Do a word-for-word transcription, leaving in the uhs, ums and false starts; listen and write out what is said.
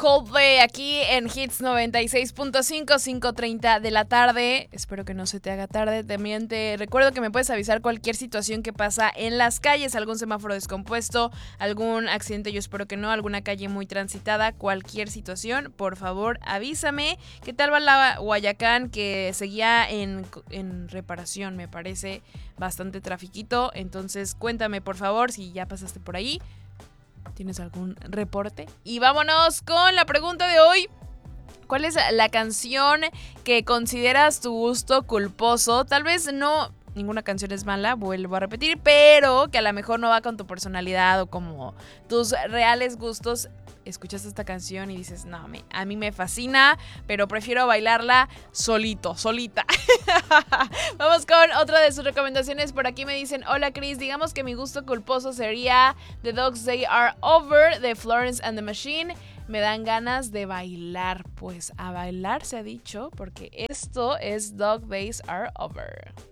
Coldplay aquí en Hits noventa y seis punto cinco, cinco treinta de la tarde. Espero que no se te haga tarde. También te recuerdo que me puedes avisar cualquier situación que pasa en las calles, algún semáforo descompuesto, algún accidente, yo espero que no, alguna calle muy transitada, cualquier situación, por favor avísame. ¿Qué tal va la Guayacán, que seguía en, en reparación? Me parece bastante trafiquito, entonces cuéntame por favor si ya pasaste por ahí. ¿Tienes algún reporte? Y vámonos con la pregunta de hoy. ¿Cuál es la canción que consideras tu gusto culposo? Tal vez no, ninguna canción es mala, vuelvo a repetir, pero que a lo mejor no va con tu personalidad o como tus reales gustos. Escuchas esta canción y dices, no, me, a mí me fascina, pero prefiero bailarla solito, solita. Vamos con otra de sus recomendaciones. Por aquí me dicen, hola Chris, digamos que mi gusto culposo sería The Dogs They Are Over de Florence and the Machine. Me dan ganas de bailar, pues a bailar se ha dicho, porque esto es Dog Days Are Over.